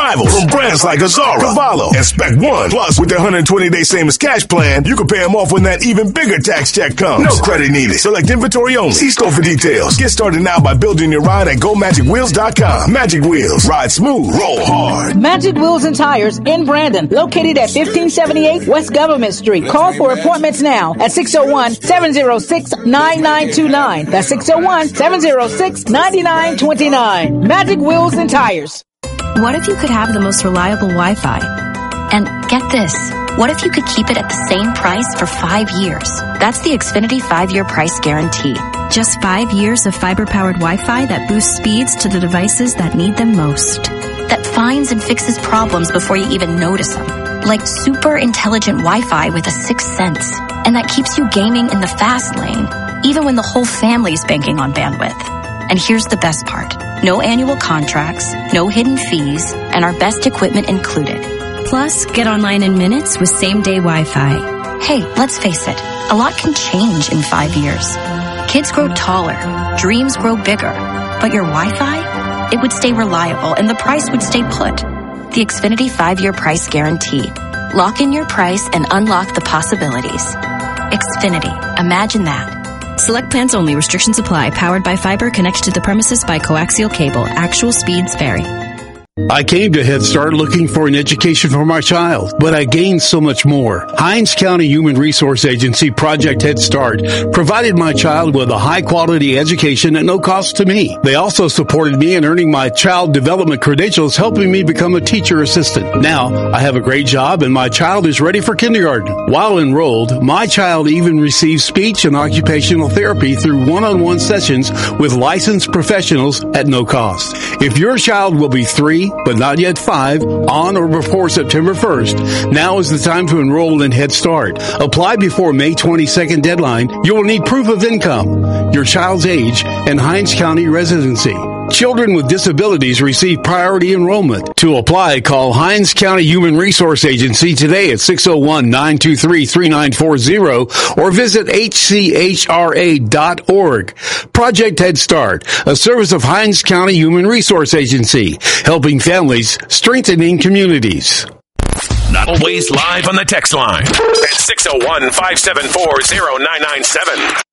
rivals from brands like Azara, Cavallo, and Spec One. Plus, with their 120-day same as cash plan, you can pay them off when that even bigger tax check comes. No credit needed. Select inventory only. See store for details. Get started now by building your ride at GoMagicWheels.com. Magic Wheels. Ride smooth. Roll hard. Magic Wheels and Tires in Brandon. Located at 1578 West Government Street. Call for appointments now at 601-706-9929. That's 601-706-9929. Magic Wheels and Tires. What if you could have the most reliable Wi-Fi? And get this, what if you could keep it at the same price for 5 years? That's the Xfinity 5-year price guarantee. Just 5 years of fiber-powered Wi-Fi that boosts speeds to the devices that need them most. That finds and fixes problems before you even notice them. Like super intelligent Wi-Fi with a sixth sense. And that keeps you gaming in the fast lane, even when the whole family's banking on bandwidth. And here's the best part. No annual contracts, no hidden fees, and our best equipment included. Plus, get online in minutes with same-day Wi-Fi. Hey, let's face it, a lot can change in 5 years. Kids grow taller, dreams grow bigger, but your Wi-Fi? It would stay reliable and the price would stay put. The Xfinity 5-year price guarantee. Lock in your price and unlock the possibilities. Xfinity. Imagine that. Select plans only. Restrictions apply. Powered by fiber. Connected to the premises by coaxial cable. Actual speeds vary. I came to Head Start looking for an education for my child, but I gained so much more. Hinds County Human Resource Agency Project Head Start provided my child with a high-quality education at no cost to me. They also supported me in earning my child development credentials, helping me become a teacher assistant. Now, I have a great job and my child is ready for kindergarten. While enrolled, my child even receives speech and occupational therapy through one-on-one sessions with licensed professionals at no cost. If your child will be 3, but not yet 5, on or before September 1st, now is the time to enroll in Head Start. Apply before May 22nd deadline. You will need proof of income, your child's age, and Hinds County residency. Children with disabilities receive priority enrollment. To apply, call Hinds County Human Resource Agency today at 601-923-3940 or visit hchra.org. Project Head Start, a service of Hinds County Human Resource Agency, helping families, strengthening communities. Not always live on the text line at 601-574-0997.